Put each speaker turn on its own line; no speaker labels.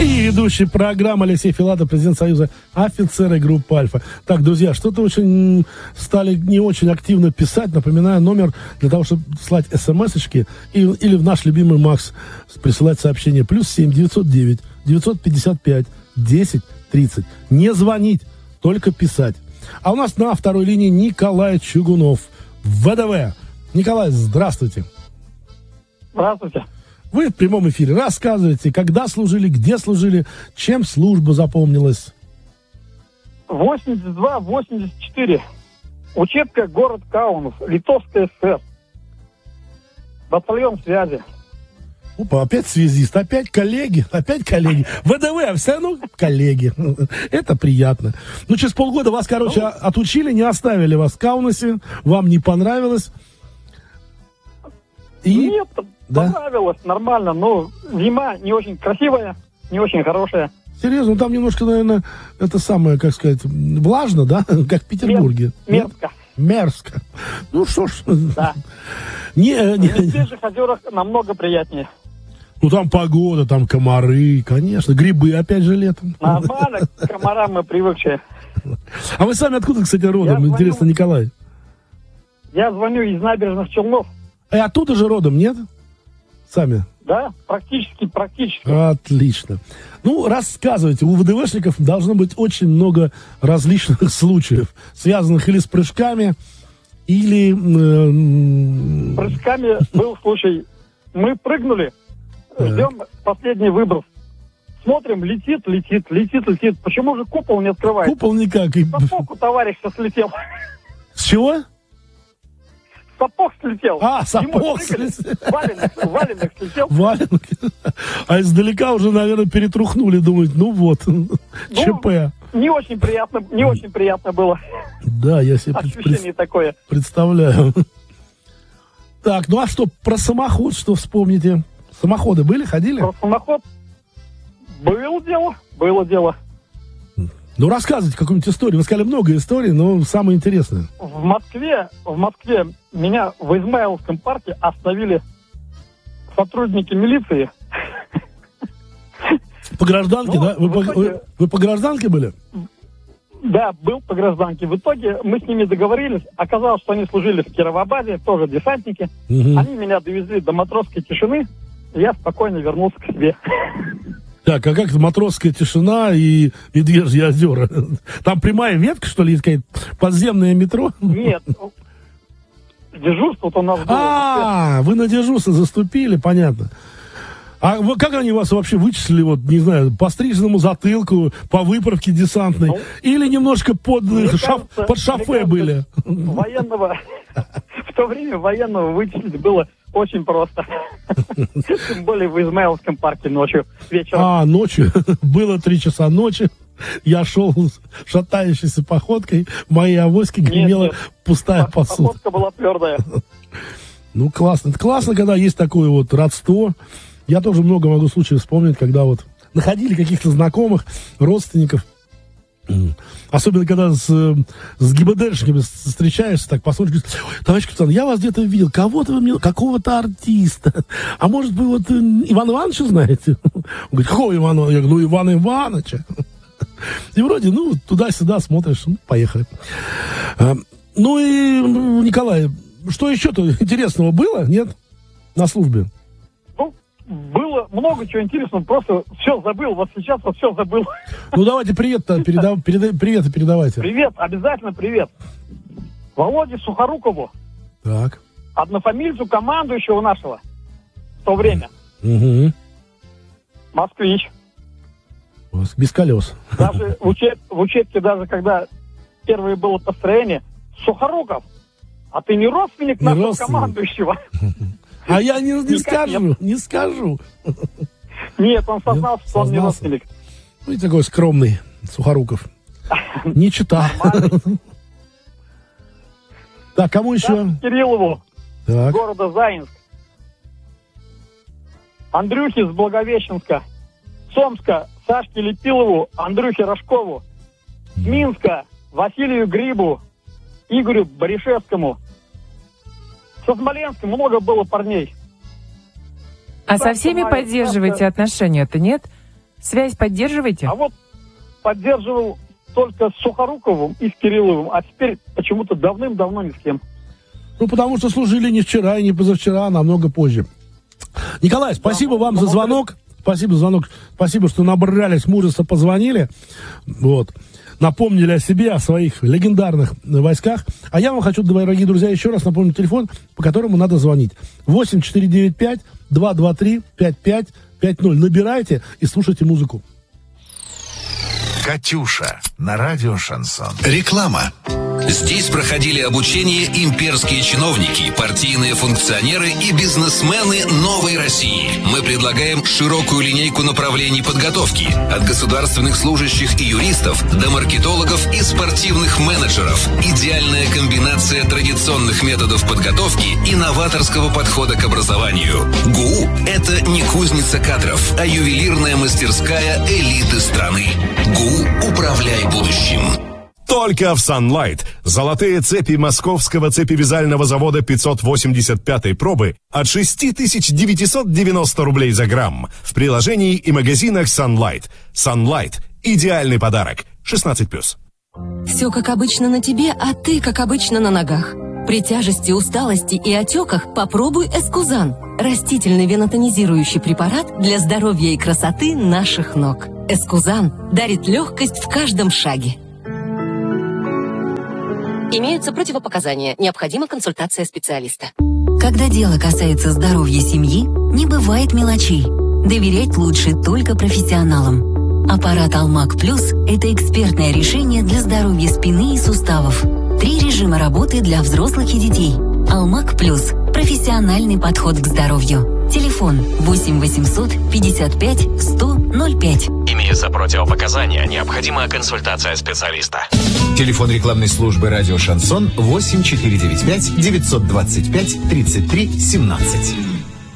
И ведущий программы Алексей Филатов, президент Союза офицеры группы «Альфа». Так, друзья, что-то очень стали не очень активно писать. Напоминаю, номер для того, чтобы слать смс-очки или в наш любимый Макс присылать сообщение. +7 909 955 10 30. Не звонить, только писать. А у нас на второй линии Николай Чугунов, ВДВ. Николай, здравствуйте.
Здравствуйте.
Вы в прямом эфире. Рассказывайте, когда служили, где служили, чем служба запомнилась.
82-84. Учебка, город Каунас, Литовская ССР. Батальон связи.
Опа, опять связист, опять коллеги. ВДВ, а все равно коллеги. Это приятно. Ну, через полгода вас, отучили, не оставили вас в Каунасе, вам не понравилось.
Нет, понравилось, нормально, но зима не очень красивая, не очень хорошая.
Серьезно, ну там немножко, наверное, это самое, как сказать, влажно, да? Как в Петербурге. Мерзко. Ну что ж.
Да. В свежих озерах намного приятнее.
Ну там погода, там комары, конечно. Грибы опять же летом.
Нормально, к комарам мы привыкшие.
А вы сами откуда, кстати, родом? Интересно, Николай.
Я звоню из Набережных Челнов.
И оттуда же родом, нет? Сами?
Да, практически.
Отлично. Ну, рассказывайте, у ВДВшников должно быть очень много различных случаев, связанных или с прыжками, или...
Прыжками был случай. Мы прыгнули, ждем последний выброс. Смотрим, летит. Почему же купол не открывается?
Купол никак.
Сапог у товарища слетел.
С чего?
Сапог слетел.
Сапог слетел.
Валенок слетел.
Валенок. А издалека уже, наверное, перетрухнули, думают, ну вот, ЧП.
Не очень приятно было.
Да, я себе
ощущение такое.
Представляю. Так, ну а что, про самоход что вспомните? Самоходы были, ходили?
Про самоход было дело.
Ну, рассказывайте какую-нибудь историю. Вы сказали много историй, но самое интересное.
В Москве меня в Измайловском парке остановили сотрудники милиции.
По гражданке, да? Вы по гражданке были?
Да, был по гражданке. В итоге мы с ними договорились. Оказалось, что они служили в Кировобаде, тоже десантники. Угу. Они меня довезли до Матросской тишины, и я спокойно вернулся к себе.
Так, а как это Матросская тишина и Медвежьи озера? Там прямая ветка, что ли, есть какая-то подземное метро?
Нет. Дежурство-то у нас было.
Вы на дежурство заступили, понятно. А как они вас вообще вычислили, вот, не знаю, по стриженному затылку, по выправке десантной? Или немножко под шофе были?
В то время военного вычислить было очень просто. Тем более в Измайловском парке ночью, вечером.
Ночью? Было 3 часа ночи. Я шел шатающейся походкой. В моей авоське гремела пустая посуда.
Походка была твердая.
Ну, классно. Это классно, когда есть такое вот родство. Я тоже много могу случаев вспомнить, когда вот находили каких-то знакомых, родственников. Особенно, когда с ГИБДДшниками встречаешься, так посмотришь, говоришь, товарищ капитан, я вас где-то видел, кого-то вы мне, какого-то артиста. А может, вы вот Ивана Ивановича знаете? Он говорит, какого Ивана Ивановича? Я говорю, Ивана Ивановича. И вроде, туда-сюда смотришь, поехали. Ну и, Николай, что еще-то интересного было, нет, на службе?
Было много чего интересного, просто все забыл, вот сейчас вот все забыл.
Ну давайте привет-то передавайте.
Привет, обязательно привет. Володе Сухорукову.
Так.
Однофамильцу командующего нашего в то время.
Угу.
Москвич.
Без колес.
Даже в учебке, даже когда первое было построение, Сухоруков, а ты не родственник нашего командующего?
А я не скажу.
Нет, он сознался, что он не родственник.
Ну и такой скромный Сухоруков. Не читал. Так, кому еще?
Кириллову, города Заинск. Андрюхе с Благовещенска. Сомска Сашке Лепилову, Андрюхе Рожкову. Минска Василию Грибу, Игорю Баришевскому. Со Смоленском много было парней.
А со всеми поддерживаете отношения-то, нет? Связь поддерживаете?
А вот поддерживал только с Сухоруковым и с Кирилловым, а теперь почему-то давным-давно ни с кем.
Ну, потому что служили не вчера и не позавчера, а намного позже. Николай, спасибо вам за звонок. Спасибо за звонок. Спасибо, что набрались мужества, позвонили. Вот. Напомнили о себе, о своих легендарных войсках. А я вам хочу, дорогие друзья, еще раз напомнить телефон, по которому надо звонить. 8495-223-5550. Набирайте и слушайте музыку.
«Катюша» на радио «Шансон».
Реклама. Здесь проходили обучение имперские чиновники, партийные функционеры и бизнесмены новой России. Мы предлагаем широкую линейку направлений подготовки. От государственных служащих и юристов до маркетологов и спортивных менеджеров. Идеальная комбинация традиционных методов подготовки и новаторского подхода к образованию. ГУ – это не кузница кадров, а ювелирная мастерская элиты страны. ГУ «Управляй будущим».
Только в Sunlight. Золотые цепи московского цепевязального завода 585 пробы от 6990 рублей за грамм. В приложении и магазинах Sunlight. Sunlight – идеальный подарок. 16+.
Все как обычно на тебе, а ты как обычно на ногах. При тяжести, усталости и отеках попробуй Эскузан. Растительный венотонизирующий препарат для здоровья и красоты наших ног. Эскузан дарит легкость в каждом шаге. Имеются противопоказания. Необходима консультация специалиста. Когда дело касается здоровья семьи, не бывает мелочей. Доверять лучше только профессионалам. Аппарат Алмак Плюс – это экспертное решение для здоровья спины и суставов. 3 режима работы для взрослых и детей. Алмак Плюс – профессиональный подход к здоровью. Телефон 8 800 55 100 05.
Имеются противопоказания. Необходима консультация специалиста.
Телефон рекламной службы радио «Шансон» 8495 925 33 17.